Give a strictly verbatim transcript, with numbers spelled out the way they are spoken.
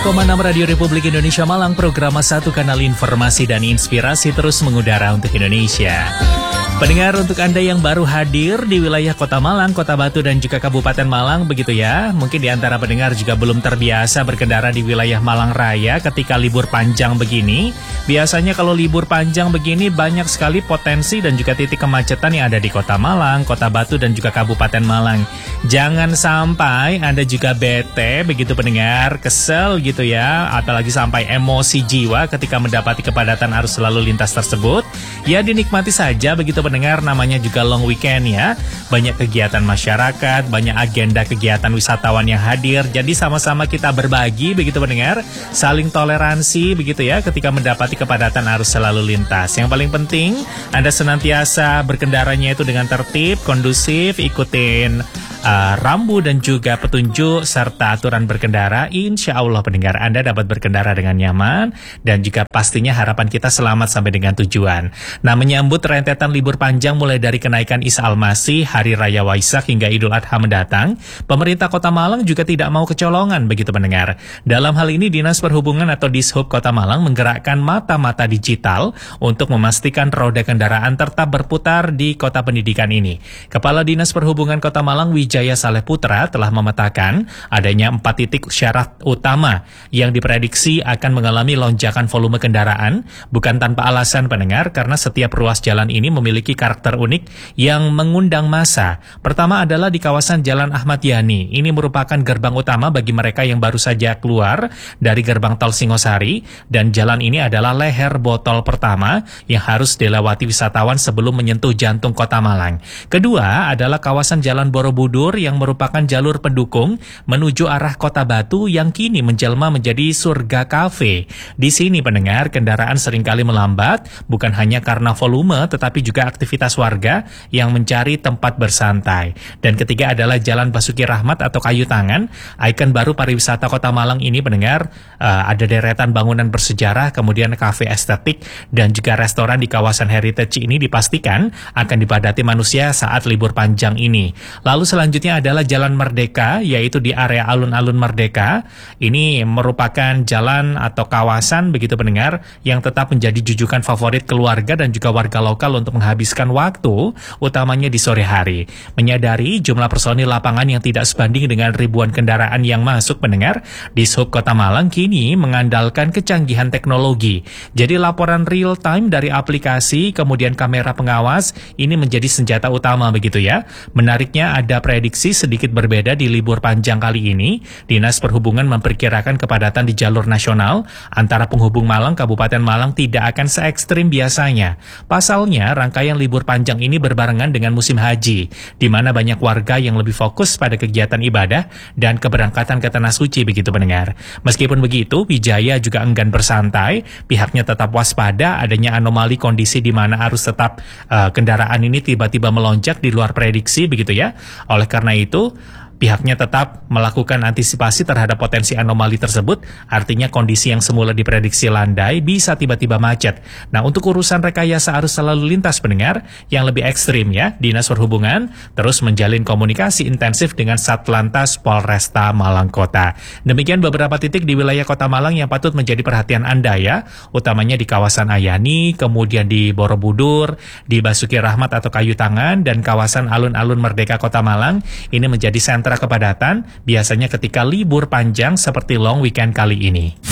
Koma enam Radio Republik Indonesia Malang, program satu kanal informasi dan inspirasi terus mengudara untuk Indonesia. Pendengar, untuk Anda yang baru hadir di wilayah Kota Malang, Kota Batu dan juga Kabupaten Malang, begitu ya. Mungkin di antara pendengar juga belum terbiasa berkendara di wilayah Malang Raya ketika libur panjang begini. Biasanya kalau libur panjang begini banyak sekali potensi dan juga titik kemacetan yang ada di Kota Malang, Kota Batu dan juga Kabupaten Malang. Jangan sampai Anda juga bete begitu pendengar, kesel gitu ya, apalagi sampai emosi jiwa ketika mendapati kepadatan arus lalu lintas tersebut. Ya dinikmati saja begitu pendengar, namanya juga long weekend ya. Banyak kegiatan masyarakat, banyak agenda kegiatan wisatawan yang hadir. Jadi sama-sama kita berbagi begitu pendengar, saling toleransi begitu ya ketika mendapati kepadatan arus lalu lintas. Yang paling penting Anda senantiasa berkendaranya itu dengan tertib, kondusif, ikutin uh, rambu dan juga petunjuk serta aturan berkendara. Insya Allah pendengar Anda dapat berkendara dengan nyaman dan juga pastinya harapan kita selamat sampai dengan tujuan. Nah, menyambut rentetan libur panjang mulai dari kenaikan Isa Al-Masih, Hari Raya Waisak hingga Idul Adha mendatang, pemerintah Kota Malang juga tidak mau kecolongan begitu pendengar. Dalam hal ini Dinas Perhubungan atau Dishub Kota Malang menggerakkan mata-mata digital untuk memastikan roda kendaraan tetap berputar di kota pendidikan ini. Kepala Dinas Perhubungan Kota Malang Wijaya Saleh Putra telah memetakan adanya empat titik syarat utama yang diprediksi akan mengalami lonjakan volume kendaraan, bukan tanpa alasan pendengar, karena setiap ruas jalan ini memiliki karakter unik yang mengundang massa. Pertama adalah di kawasan Jalan Ahmad Yani. Ini merupakan gerbang utama bagi mereka yang baru saja keluar dari gerbang tol Singosari, dan jalan ini adalah leher botol pertama yang harus dilewati wisatawan sebelum menyentuh jantung Kota Malang. Kedua adalah kawasan Jalan Borobudur yang merupakan jalur pendukung menuju arah Kota Batu yang kini menjelma menjadi surga kafe. Di sini pendengar, kendaraan seringkali melambat bukan hanya karena volume tetapi juga aktivitas warga yang mencari tempat bersantai. Dan ketiga adalah Jalan Basuki Rahmat atau Kayu Tangan, ikon baru pariwisata Kota Malang ini pendengar. Uh, ada deretan bangunan bersejarah, kemudian kafe estetik dan juga restoran di kawasan heritage ini dipastikan akan dipadati manusia saat libur panjang ini. Lalu selanjutnya adalah Jalan Merdeka, yaitu di area alun-alun Merdeka. Ini merupakan jalan atau kawasan begitu pendengar yang tetap menjadi jujukan favorit keluarga dan juga warga lokal untuk menghabiskan waktu, utamanya di sore hari. Menyadari jumlah personil lapangan yang tidak sebanding dengan ribuan kendaraan yang masuk pendengar, Dishub Kota Malang kini mengandalkan kecanggihan teknologi. Jadi laporan real time dari aplikasi kemudian kamera pengawas ini menjadi senjata utama begitu ya. Menariknya ada prediksi sedikit berbeda di libur panjang kali ini. Dinas Perhubungan memperkirakan kepadatan di jalur nasional antara penghubung Malang Kabupaten Malang tidak akan se-ekstrim biasanya. Pasalnya rangkaian libur panjang ini berbarengan dengan musim haji, di mana banyak warga yang lebih fokus pada kegiatan ibadah dan keberangkatan ke Tanah Suci begitu pendengar. Meskipun begitu, Wijaya juga enggan bersantai. Pihaknya tetap waspada adanya anomali kondisi di mana arus tetap uh, kendaraan ini tiba-tiba melonjak di luar prediksi begitu ya. Oleh karena itu, pihaknya tetap melakukan antisipasi terhadap potensi anomali tersebut, artinya kondisi yang semula diprediksi landai bisa tiba-tiba macet. Nah, untuk urusan rekayasa arus lalu lintas pendengar yang lebih ekstrim ya, Dinas Perhubungan terus menjalin komunikasi intensif dengan Satlantas Polresta Malang Kota. Demikian beberapa titik di wilayah Kota Malang yang patut menjadi perhatian Anda ya, utamanya di kawasan Ayani, kemudian di Borobudur, di Basuki Rahmat atau Kayu Tangan, dan kawasan alun-alun Merdeka Kota Malang. Ini menjadi sentra kepadatan biasanya ketika libur panjang seperti long weekend kali ini.